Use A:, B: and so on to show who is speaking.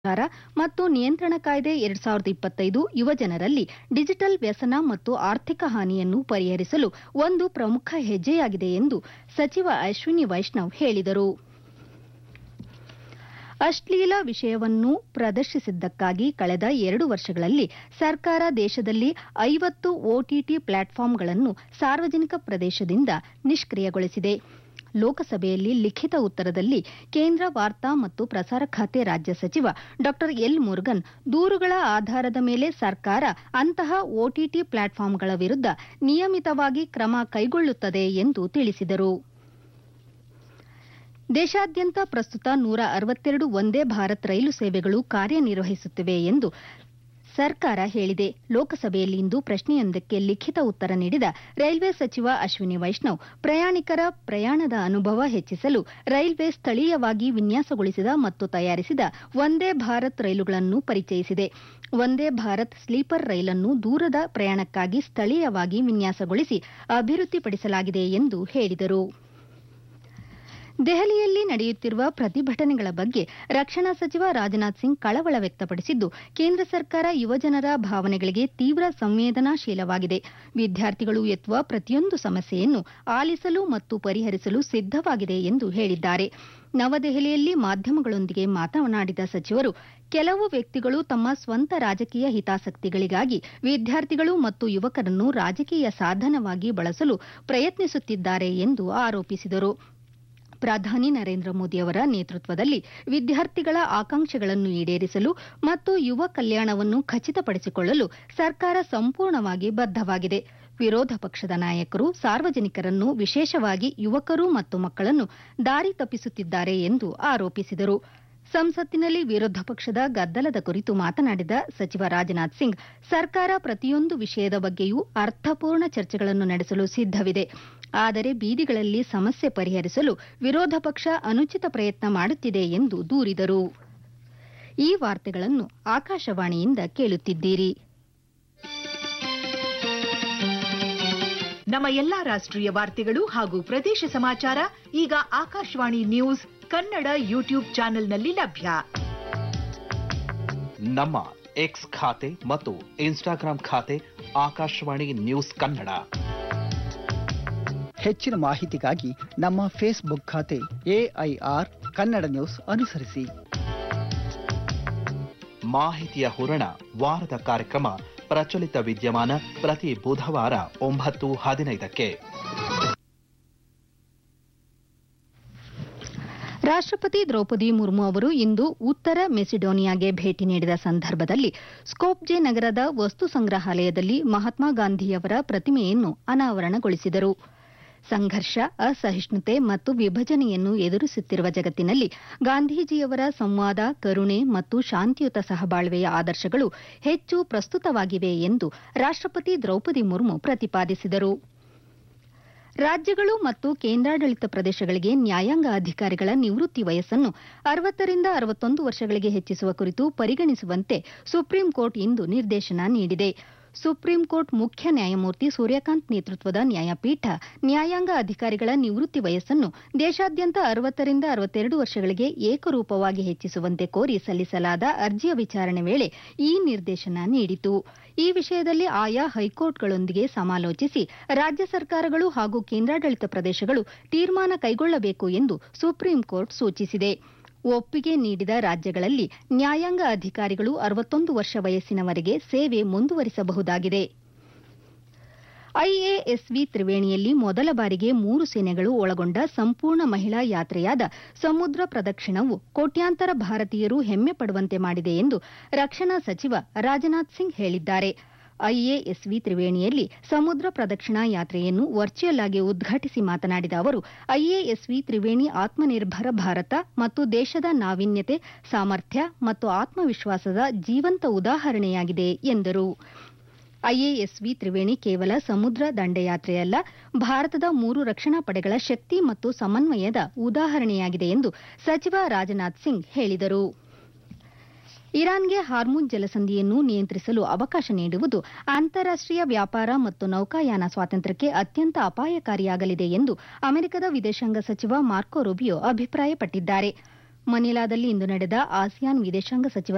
A: ಪ್ರಚಾರ ಮತ್ತು ನಿಯಂತ್ರಣ ಕಾಯ್ದೆ 2025 ಯುವಜನರಲ್ಲಿ ಡಿಜಿಟಲ್ ವ್ಯಸನ ಮತ್ತು ಆರ್ಥಿಕ ಹಾನಿಯನ್ನು ಪರಿಹರಿಸಲು ಒಂದು ಪ್ರಮುಖ ಹೆಜ್ಜೆಯಾಗಿದೆ ಎಂದು ಸಚಿವ ಅಶ್ವಿನಿ ವೈಷ್ಣವ್ ಹೇಳಿದರು. ಅಶ್ಲೀಲ ವಿಷಯವನ್ನು ಪ್ರದರ್ಶಿಸಿದ್ದಕ್ಕಾಗಿ ಕಳೆದ 2 ವರ್ಷಗಳಲ್ಲಿ ಸರ್ಕಾರ ದೇಶದಲ್ಲಿ 50 ಒಟಿಟಿ ಪ್ಲಾಟ್ಫಾರ್ಮ್ಗಳನ್ನು ಸಾರ್ವಜನಿಕ ಪ್ರದೇಶದಿಂದ ನಿಷ್ಕ್ರಿಯಗೊಳಿಸಿದೆ. ಲೋಕಸಭೆಯಲ್ಲಿ ಲಿಖಿತ ಉತ್ತರದಲ್ಲಿ ಕೇಂದ್ರ ವಾರ್ತಾ ಮತ್ತು ಪ್ರಸಾರ ಖಾತೆ ರಾಜ್ಯ ಸಚಿವ ಡಾ ಎಲ್ ಮುರುಗನ್ ದೂರುಗಳ ಆಧಾರದ ಮೇಲೆ ಸರ್ಕಾರ ಅಂತಹ ಒಟಿಟಿ ಪ್ಲಾಟ್ಫಾರ್ಮ್ಗಳ ವಿರುದ್ಧ ನಿಯಮಿತವಾಗಿ ಕ್ರಮ ಕೈಗೊಳ್ಳುತ್ತದೆ ಎಂದು ತಿಳಿಸಿದರು. ದೇಶಾದ್ಯಂತ ಪ್ರಸ್ತುತ 162 ವಂದೇ ಭಾರತ್ ರೈಲು ಸೇವೆಗಳು ಕಾರ್ಯನಿರ್ವಹಿಸುತ್ತಿವೆ ಎಂದು ಸರ್ಕಾರ ಹೇಳಿದೆ. ಲೋಕಸಭೆಯಲ್ಲಿಂದು ಪ್ರಶ್ನೆಯೊಂದಕ್ಕೆ ಲಿಖಿತ ಉತ್ತರ ನೀಡಿದ ರೈಲ್ವೆ ಸಚಿವ ಅಶ್ವಿನಿ ವೈಷ್ಣವ್, ಪ್ರಯಾಣಿಕರ ಪ್ರಯಾಣದ ಅನುಭವ ಹೆಚ್ಚಿಸಲು ರೈಲ್ವೆ ಸ್ಥಳೀಯವಾಗಿ ವಿನ್ಯಾಸಗೊಳಿಸಿದ ಮತ್ತು ತಯಾರಿಸಿದ ವಂದೇ ಭಾರತ್ ರೈಲುಗಳನ್ನು ಪರಿಚಯಿಸಿದೆ. ವಂದೇ ಭಾರತ್ ಸ್ಲೀಪರ್ ರೈಲನ್ನು ದೂರದ ಪ್ರಯಾಣಕ್ಕಾಗಿ ಸ್ಥಳೀಯವಾಗಿ ವಿನ್ಯಾಸಗೊಳಿಸಿ ಅಭಿವೃದ್ಧಿಪಡಿಸಲಾಗಿದೆ ಎಂದು ಹೇಳಿದರು. ದೆಹಲಿಯಲ್ಲಿ ನಡೆಯುತ್ತಿರುವ ಪ್ರತಿಭಟನೆಗಳ ಬಗ್ಗೆ ರಕ್ಷಣಾ ಸಚಿವ ರಾಜನಾಥ್ ಸಿಂಗ್ ಕಳವಳ ವ್ಯಕ್ತಪಡಿಸಿದ್ದು, ಕೇಂದ್ರ ಸರ್ಕಾರ ಯುವಜನರ ಭಾವನೆಗಳಿಗೆ ತೀವ್ರ ಸಂವೇದನಾಶೀಲವಾಗಿದೆ. ವಿದ್ಯಾರ್ಥಿಗಳು ಎತ್ತುವ ಪ್ರತಿಯೊಂದು ಸಮಸ್ಯೆಯನ್ನು ಆಲಿಸಲು ಮತ್ತು ಪರಿಹರಿಸಲು ಸಿದ್ದವಾಗಿದೆ ಎಂದು ಹೇಳಿದ್ದಾರೆ. ನವದೆಹಲಿಯಲ್ಲಿ ಮಾಧ್ಯಮಗಳೊಂದಿಗೆ ಮಾತನಾಡಿದ ಸಚಿವರು, ಕೆಲವು ವ್ಯಕ್ತಿಗಳು ತಮ್ಮ ಸ್ವಂತ ರಾಜಕೀಯ ಹಿತಾಸಕ್ತಿಗಳಿಗಾಗಿ ವಿದ್ಯಾರ್ಥಿಗಳು ಮತ್ತು ಯುವಕರನ್ನು ರಾಜಕೀಯ ಸಾಧನವಾಗಿ ಬಳಸಲು ಪ್ರಯತ್ನಿಸುತ್ತಿದ್ದಾರೆ ಎಂದು ಆರೋಪಿಸಿದರು. ಪ್ರಧಾನಿ ನರೇಂದ್ರ ಮೋದಿಯವರ ನೇತೃತ್ವದಲ್ಲಿ ವಿದ್ಯಾರ್ಥಿಗಳ ಆಕಾಂಕ್ಷೆಗಳನ್ನು ಈಡೇರಿಸಲು ಮತ್ತು ಯುವ ಕಲ್ಯಾಣವನ್ನು ಖಚಿತಪಡಿಸಿಕೊಳ್ಳಲು ಸರ್ಕಾರ ಸಂಪೂರ್ಣವಾಗಿ ಬದ್ಧವಾಗಿದೆ. ವಿರೋಧ ಪಕ್ಷದ ನಾಯಕರು ಸಾರ್ವಜನಿಕರನ್ನು, ವಿಶೇಷವಾಗಿ ಯುವಕರು ಮತ್ತು ಮಕ್ಕಳನ್ನು ದಾರಿ ತಪ್ಪಿಸುತ್ತಿದ್ದಾರೆ ಎಂದು ಆರೋಪಿಸಿದರು. ಸಂಸತ್ತಿನಲ್ಲಿ ವಿರೋಧ ಪಕ್ಷದ ಗದ್ದಲದ ಕುರಿತು ಮಾತನಾಡಿದ ಸಚಿವ ರಾಜನಾಥ್ ಸಿಂಗ್, ಸರ್ಕಾರ ಪ್ರತಿಯೊಂದು ವಿಷಯದ ಬಗ್ಗೆಯೂ ಅರ್ಥಪೂರ್ಣ ಚರ್ಚೆಗಳನ್ನು ನಡೆಸಲು ಸಿದ್ದವಿದೆ. ಆದರೆ ಬೀದಿಗಳಲ್ಲಿ ಸಮಸ್ಯೆ ಪರಿಹರಿಸಲು ವಿರೋಧ ಪಕ್ಷ ಅನುಚಿತ ಪ್ರಯತ್ನ ಮಾಡುತ್ತಿದೆ ಎಂದು ದೂರಿದರು. ಈ ವಾರ್ತೆಗಳನ್ನು ಆಕಾಶವಾಣಿಯಿಂದ ಕೇಳುತ್ತಿದ್ದೀರಿ.
B: ನಮ್ಮ ಎಲ್ಲಾ ರಾಷ್ಟ್ರೀಯ ವಾರ್ತೆಗಳು ಹಾಗೂ ಪ್ರದೇಶ ಸಮಾಚಾರ ಈಗ ಆಕಾಶವಾಣಿ ನ್ಯೂಸ್ ಕನ್ನಡ ಯೂಟ್ಯೂಬ್ ಚಾನೆಲ್ನಲ್ಲಿ ಲಭ್ಯ.
C: ನಮ್ಮ ಎಕ್ಸ್ ಖಾತೆ ಮತ್ತು ಇನ್ಸ್ಟಾಗ್ರಾಂ ಖಾತೆ ಆಕಾಶವಾಣಿ ನ್ಯೂಸ್ ಕನ್ನಡ.
D: ಹೆಚ್ಚಿನ ಮಾಹಿತಿಗಾಗಿ ನಮ್ಮ ಫೇಸ್ಬುಕ್ ಖಾತೆ AIR ಕನ್ನಡ ನ್ಯೂಸ್ ಅನುಸರಿಸಿ.
C: ಮಾಹಿತಿಯ ಹೂರಣ ವಾರದ ಕಾರ್ಯಕ್ರಮ ಪ್ರಚಲಿತ ವಿದ್ಯಮಾನ ಪ್ರತಿ ಬುಧವಾರ 9:15ಕ್ಕೆ.
A: ರಾಷ್ಟ್ರಪತಿ ದ್ರೌಪದಿ ಮುರ್ಮು ಅವರು ಇಂದು ಉತ್ತರ ಮೆಸಿಡೋನಿಯಾಗೆ ಭೇಟಿ ನೀಡಿದ ಸಂದರ್ಭದಲ್ಲಿ ಸ್ಕೋಪ್ಜೆ ನಗರದ ವಸ್ತು ಸಂಗ್ರಹಾಲಯದಲ್ಲಿ ಮಹಾತ್ಮ ಗಾಂಧಿಯವರ ಪ್ರತಿಮೆಯನ್ನು ಅನಾವರಣಗೊಳಿಸಿದರು. ಸಂಘರ್ಷ, ಅಸಹಿಷ್ಣುತೆ ಮತ್ತು ವಿಭಜನೆಯನ್ನು ಎದುರಿಸುತ್ತಿರುವ ಜಗತ್ತಿನಲ್ಲಿ ಗಾಂಧೀಜಿಯವರ ಸಂವಾದ, ಕರುಣೆ ಮತ್ತು ಶಾಂತಿಯುತ ಸಹಬಾಳ್ವೆಯ ಆದರ್ಶಗಳು ಹೆಚ್ಚು ಪ್ರಸ್ತುತವಾಗಿವೆ ಎಂದು ರಾಷ್ಟ್ರಪತಿ ದ್ರೌಪದಿ ಮುರ್ಮು ಪ್ರತಿಪಾದಿಸಿದರು. ರಾಜ್ಯಗಳು ಮತ್ತು ಕೇಂದ್ರಾಡಳಿತ ಪ್ರದೇಶಗಳಿಗೆ ನ್ಯಾಯಾಂಗ ಅಧಿಕಾರಿಗಳ ನಿವೃತ್ತಿ ವಯಸ್ಸನ್ನು 60 ರಿಂದ 61 ವರ್ಷಗಳಿಗೆ ಹೆಚ್ಚಿಸುವ ಕುರಿತು ಪರಿಗಣಿಸುವಂತೆ ಸುಪ್ರೀಂ ಕೋರ್ಟ್ ಇಂದು ನಿರ್ದೇಶನ ನೀಡಿದೆ. ಸುಪ್ರೀಂ ಕೋರ್ಟ್ ಮುಖ್ಯ ನ್ಯಾಯಮೂರ್ತಿ ಸೂರ್ಯಕಾಂತ್ ನೇತೃತ್ವದ ನ್ಯಾಯಪೀಠ ನ್ಯಾಯಾಂಗ ಅಧಿಕಾರಿಗಳ ನಿವೃತ್ತಿ ವಯಸ್ಸನ್ನು ದೇಶಾದ್ಯಂತ 60 ರಿಂದ 62 ವರ್ಷಗಳಿಗೆ ಏಕರೂಪವಾಗಿ ಹೆಚ್ಚಿಸುವಂತೆ ಕೋರಿ ಸಲ್ಲಿಸಲಾದ ಅರ್ಜಿಯ ವಿಚಾರಣೆ ವೇಳೆ ಈ ನಿರ್ದೇಶನ ನೀಡಿತು. ಈ ವಿಷಯದಲ್ಲಿ ಆಯಾ ಹೈಕೋರ್ಟ್ಗಳೊಂದಿಗೆ ಸಮಾಲೋಚಿಸಿ ರಾಜ್ಯ ಸರ್ಕಾರಗಳು ಹಾಗೂ ಕೇಂದ್ರಾಡಳಿತ ಪ್ರದೇಶಗಳು ತೀರ್ಮಾನ ಕೈಗೊಳ್ಳಬೇಕು ಎಂದು ಸುಪ್ರೀಂ ಕೋರ್ಟ್ ಸೂಚಿಸಿದೆ. ಒಪ್ಪಿಗೆ ನೀಡಿದ ರಾಜ್ಯಗಳಲ್ಲಿ ನ್ಯಾಯಾಂಗ ಅಧಿಕಾರಿಗಳು 61 ವರ್ಷ ವಯಸ್ಸಿನವರೆಗೆ ಸೇವೆ ಮುಂದುವರಿಸಬಹುದಾಗಿದೆ. ಐಎಎಸ್ವಿ ತ್ರಿವೇಣಿಯಲ್ಲಿ ಮೊದಲ ಬಾರಿಗೆ 3 ಸೇನೆಗಳು ಒಳಗೊಂಡ ಸಂಪೂರ್ಣ ಮಹಿಳಾ ಯಾತ್ರೆಯಾದ ಸಮುದ್ರ ಪ್ರದಕ್ಷಿಣವು ಕೋಟ್ಯಾಂತರ ಭಾರತೀಯರು ಹೆಮ್ಮೆ ಪಡುವಂತೆ ಮಾಡಿದೆ ಎಂದು ರಕ್ಷಣಾ ಸಚಿವ ರಾಜನಾಥ್ ಸಿಂಗ್ ಹೇಳಿದ್ದಾರೆ. ಐಎಎಸ್ವಿ ತ್ರಿವೇಣಿಯಲ್ಲಿ ಸಮುದ್ರ ಪ್ರದಕ್ಷಿಣಾ ಯಾತ್ರೆಯನ್ನು ವರ್ಚುವಲ್ ಆಗಿ ಉದ್ಘಾಟಿಸಿ ಮಾತನಾಡಿದ ಅವರು, ಐಎಎಸ್ವಿ ತ್ರಿವೇಣಿ ಆತ್ಮನಿರ್ಭರ ಭಾರತ ಮತ್ತು ದೇಶದ ನಾವೀನ್ಯತೆ, ಸಾಮರ್ಥ್ಯ ಮತ್ತು ಆತ್ಮವಿಶ್ವಾಸದ ಜೀವಂತ ಉದಾಹರಣೆಯಾಗಿದೆ ಎಂದರು. ಐಎಎಸ್ವಿ ತ್ರಿವೇಣಿ ಕೇವಲ ಸಮುದ್ರ ದಂಡಯಾತ್ರೆಯಲ್ಲ, ಭಾರತದ 3 ರಕ್ಷಣಾ ಪಡೆಗಳ ಶಕ್ತಿ ಮತ್ತು ಸಮನ್ವಯದ ಉದಾಹರಣೆಯಾಗಿದೆ ಎಂದು ಸಚಿವ ರಾಜನಾಥ್ ಸಿಂಗ್ ಹೇಳಿದರು. ಇರಾನ್ಗೆ ಹಾರ್ಮುಜ್ ಜಲಸಂಧಿಯನ್ನು ನಿಯಂತ್ರಿಸಲು ಅವಕಾಶ ನೀಡುವುದು ಅಂತಾರಾಷ್ಟೀಯ ವ್ಯಾಪಾರ ಮತ್ತು ನೌಕಾಯಾನ ಸ್ವಾತಂತ್ರ್ಯಕ್ಕೆ ಅತ್ಯಂತ ಅಪಾಯಕಾರಿಯಾಗಲಿದೆ ಎಂದು ಅಮೆರಿಕದ ವಿದೇಶಾಂಗ ಸಚಿವ ಮಾರ್ಕೊ ರೂಬಿಯೋ ಅಭಿಪ್ರಾಯಪಟ್ಟಿದ್ದಾರೆ. ಮನಿಲಾದಲ್ಲಿ ಇಂದು ನಡೆದ ಆಸಿಯಾನ್ ವಿದೇಶಾಂಗ ಸಚಿವರ